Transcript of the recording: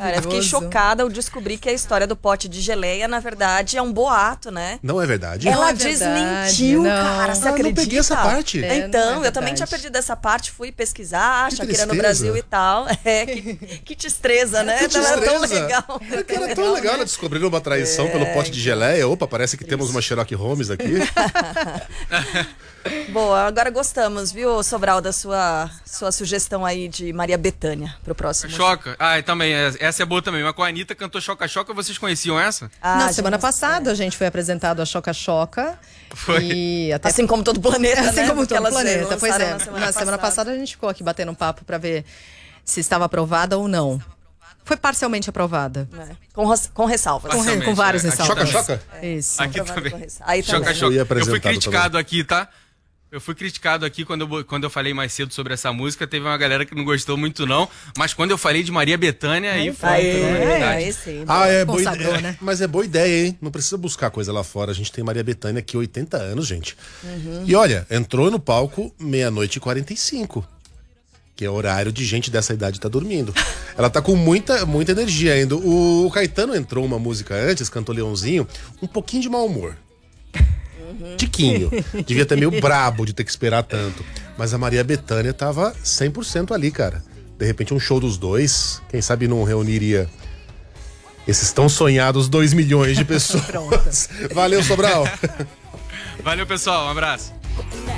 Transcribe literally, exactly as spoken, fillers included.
Cara, eu fiquei chocada ao descobrir que a história do pote de geleia, na verdade, é um boato, né? Não é verdade? Ela é verdade, desmentiu, não. cara, você Ah, acredita? não peguei essa parte. É, Então, não é eu também verdade. tinha perdido essa parte, fui pesquisar, Que Shakira no tristeza. Brasil e tal. É, que, que destreza, né? Que Então, era tão destreza. legal. Era tão legal, né? Descobrindo uma traição pelo pote de geleia. Opa, parece que temos uma Sherlock Holmes aqui. Boa, agora gostamos, viu, Sobral, da sua, sua sugestão aí de Maria Bethânia pro próximo. Choca. Ah, e também, essa é boa também. Mas com a Anitta cantou Choca Choca, vocês conheciam essa? Ah, Na gente, semana passada a gente foi apresentado a Choca Choca. Foi. E até Assim como todo o planeta, assim né? como Porque todo o elas planeta. Pois lançaram é. na semana, Na semana passada. passada a gente ficou aqui batendo um papo pra ver se estava aprovada ou não. Foi parcialmente aprovada. É, Com, res- com ressalvas. Com, re- Parcialmente, com vários é. ressalvas. Choca, choca? Isso. Aqui Aprovado também. com ressa- Aí Choca também. Choca. Eu ia Eu fui apresentado criticado aqui, tá? Eu fui criticado aqui quando eu, quando eu falei mais cedo sobre essa música. Teve uma galera que não gostou muito, não. Mas quando eu falei de Maria Bethânia, aí foi Aí, tudo verdade. aí sim. Ah, é boa Consagrou, ideia. né? Mas é boa ideia, hein? Não precisa buscar coisa lá fora. A gente tem Maria Bethânia aqui, oitenta anos, gente. E olha, entrou no palco meia-noite e quarenta e cinco. Que é o horário de gente dessa idade tá dormindo. Ela tá com muita, muita energia ainda. O Caetano entrou uma música antes, cantou Leãozinho, um pouquinho de mau humor. Tiquinho. Devia estar meio brabo de ter que esperar tanto. Mas a Maria Bethânia tava cem por cento ali, cara. De repente um show dos dois, quem sabe não reuniria esses tão sonhados dois milhões de pessoas. Valeu, Sobral. Valeu, pessoal. Um abraço. Now